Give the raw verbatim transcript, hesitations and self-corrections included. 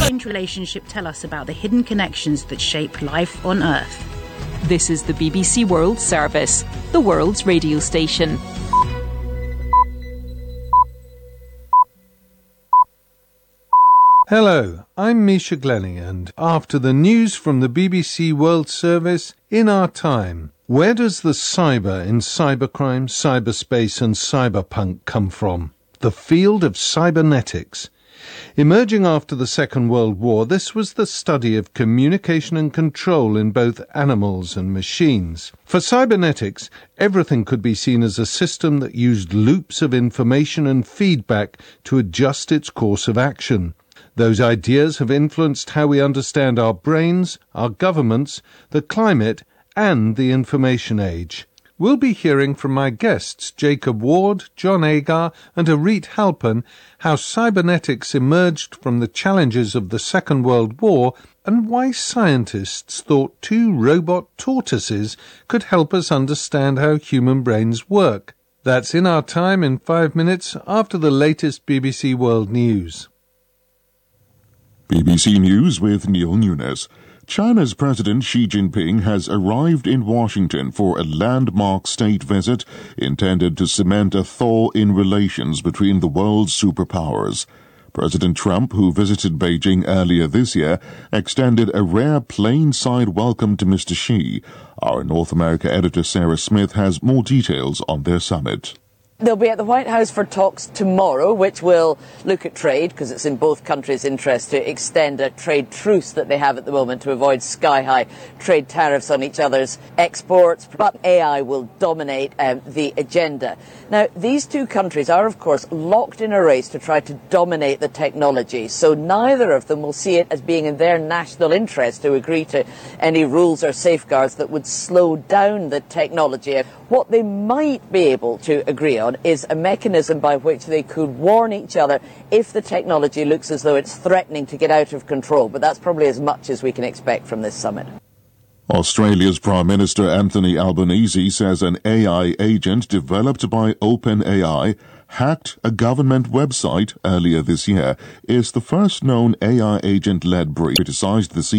strange relationship tell us about the hidden connections that shape life on Earth? This is the B B C World Service, the world's radio station. Hello, I'm Misha Glenning, and after the news from the B B C World Service, in our time, where does the cyber in cybercrime, cyberspace and cyberpunk come from? The field of cybernetics. Emerging after the Second World War, this was the study of communication and control in both animals and machines. For cybernetics, everything could be seen as a system that used loops of information and feedback to adjust its course of action. Those ideas have influenced how we understand our brains, our governments, the climate, and the information age. We'll be hearing from my guests, Jacob Ward, John Agar, and Arit Halpern, how cybernetics emerged from the challenges of the Second World War and why scientists thought two robot tortoises could help us understand how human brains work. That's in our time in five minutes after the latest B B C World News. B B C News with Neil Nunes. China's President Xi Jinping has arrived in Washington for a landmark state visit intended to cement a thaw in relations between the world's superpowers. President Trump, who visited Beijing earlier this year, extended a rare plain-side welcome to Mister Xi. Our North America editor Sarah Smith has more details on their summit. They'll be at the White House for talks tomorrow, which will look at trade, because it's in both countries' interest to extend a trade truce that they have at the moment to avoid sky-high trade tariffs on each other's exports. But A I will dominate um, the agenda. Now, these two countries are, of course, locked in a race to try to dominate the technology, so neither of them will see it as being in their national interest to agree to any rules or safeguards that would slow down the technology. What they might be able to agree on is a mechanism by which they could warn each other if the technology looks as though it's threatening to get out of control. But that's probably as much as we can expect from this summit. Australia's Prime Minister Anthony Albanese says an A I agent developed by OpenAI hacked a government website earlier this year. It's the first known A I agent-led breach. Criticized the